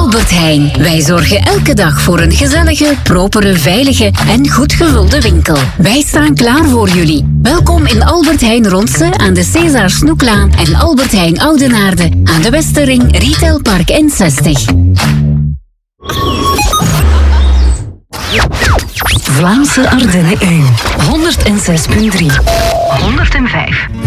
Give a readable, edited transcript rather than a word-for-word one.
Albert Heijn. Wij zorgen elke dag voor een gezellige, propere, veilige en goed gevulde winkel. Wij staan klaar voor jullie. Welkom in Albert Heijn Ronse aan de César Snoeklaan en Albert Heijn Oudenaarde aan de Westerring Retail Park N60. Vlaamse Ardennen 1. 106.3. 105.